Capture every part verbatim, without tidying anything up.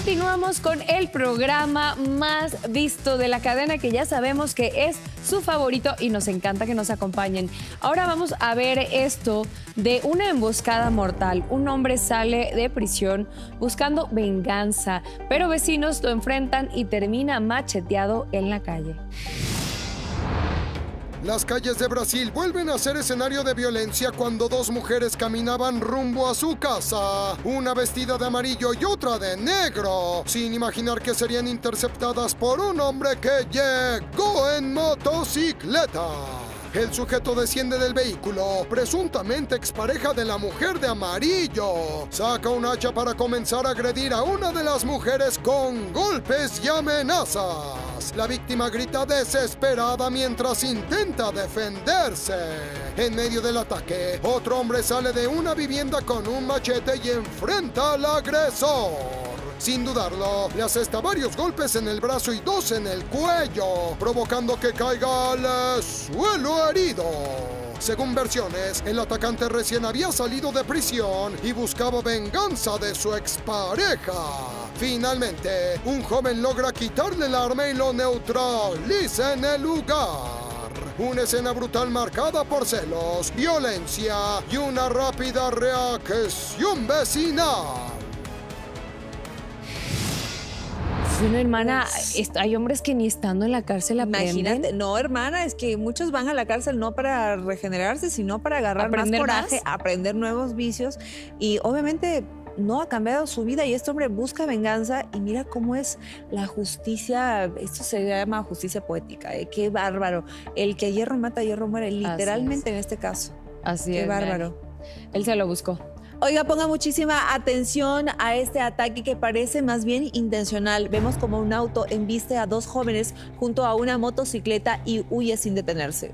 continuamos con el programa más visto de la cadena, que ya sabemos que es su favorito y nos encanta que nos acompañen. Ahora vamos a ver esto de una emboscada mortal. Un hombre sale de prisión buscando venganza, pero vecinos lo enfrentan y termina macheteado en la calle. Las calles de Brasil vuelven a ser escenario de violencia cuando dos mujeres caminaban rumbo a su casa, una vestida de amarillo y otra de negro, sin imaginar que serían interceptadas por un hombre que llegó en motocicleta. El sujeto desciende del vehículo, presuntamente expareja de la mujer de amarillo. Saca un hacha para comenzar a agredir a una de las mujeres con golpes y amenazas. La víctima grita desesperada mientras intenta defenderse. En medio del ataque, otro hombre sale de una vivienda con un machete y enfrenta al agresor. Sin dudarlo, le asesta varios golpes en el brazo y dos en el cuello, provocando que caiga al suelo herido. Según versiones, el atacante recién había salido de prisión y buscaba venganza de su expareja. Finalmente, un joven logra quitarle el arma y lo neutraliza en el lugar. Una escena brutal marcada por celos, violencia y una rápida reacción vecinal. Bueno, hermana, hay hombres que ni estando en la cárcel aprenden. Imagínate, no, hermana, es que muchos van a la cárcel no para regenerarse, sino para agarrar ¿Aprender más coraje, más? aprender nuevos vicios. Y obviamente no ha cambiado su vida y este hombre busca venganza y mira cómo es la justicia. Esto se llama justicia poética, ¿eh? Qué bárbaro. El que hierro mata, hierro muere, literalmente en este caso. Así Qué es. bárbaro. Man. Él se lo buscó. Oiga, ponga muchísima atención a este ataque que parece más bien intencional. Vemos como un auto embiste a dos jóvenes junto a una motocicleta y huye sin detenerse.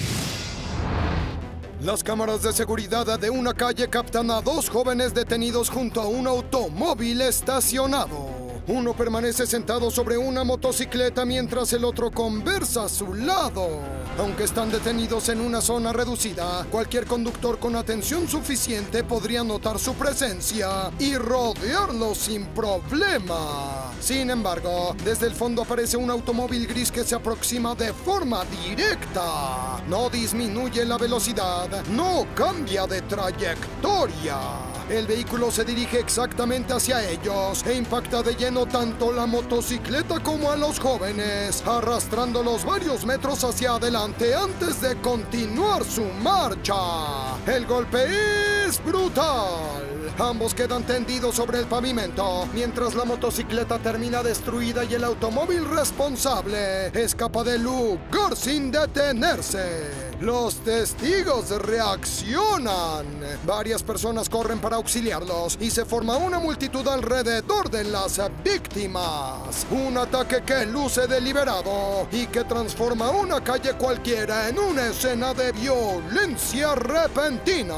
Las cámaras de seguridad de una calle captan a dos jóvenes detenidos junto a un automóvil estacionado. Uno permanece sentado sobre una motocicleta mientras el otro conversa a su lado. Aunque están detenidos en una zona reducida, cualquier conductor con atención suficiente podría notar su presencia y rodearlo sin problema. Sin embargo, desde el fondo aparece un automóvil gris que se aproxima de forma directa. No disminuye la velocidad, no cambia de trayectoria. El vehículo se dirige exactamente hacia ellos e impacta de lleno tanto la motocicleta como a los jóvenes, arrastrándolos varios metros hacia adelante antes de continuar su marcha. El golpe es brutal. Ambos quedan tendidos sobre el pavimento, mientras la motocicleta termina destruida y el automóvil responsable escapa del lugar sin detenerse. Los testigos reaccionan. Varias personas corren para auxiliarlos y se forma una multitud alrededor de las víctimas. Un ataque que luce deliberado y que transforma una calle cualquiera en una escena de violencia repentina.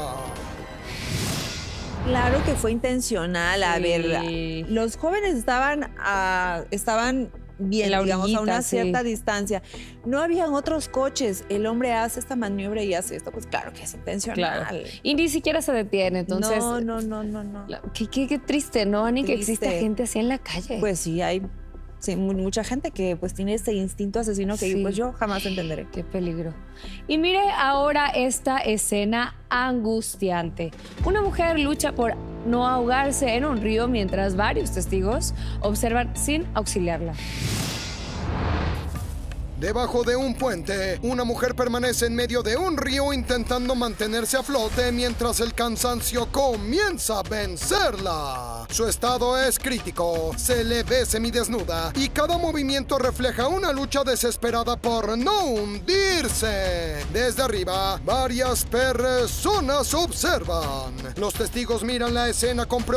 Claro que fue intencional. A Sí. ver, los jóvenes estaban, uh, estaban bien, La digamos, orillita, a una sí. cierta distancia. No habían otros coches. El hombre hace esta maniobra y hace esto. Pues claro que es intencional. Claro. Y ni siquiera se detiene, entonces... no, no, no, no, no. La- Qué, qué, qué triste, ¿no, Ani? Que Triste. exista gente así en la calle. Pues sí, hay sí, mu- mucha gente que pues tiene este instinto asesino que Sí. pues yo jamás entenderé. Qué peligro. Y mire ahora esta escena angustiante. Una mujer lucha por no ahogarse en un río mientras varios testigos observan sin auxiliarla. Debajo de un puente, una mujer permanece en medio de un río intentando mantenerse a flote mientras el cansancio comienza a vencerla. Su estado es crítico, se le ve semidesnuda y cada movimiento refleja una lucha desesperada por no hundirse. Desde arriba, varias personas observan. Los testigos miran la escena con preocupación.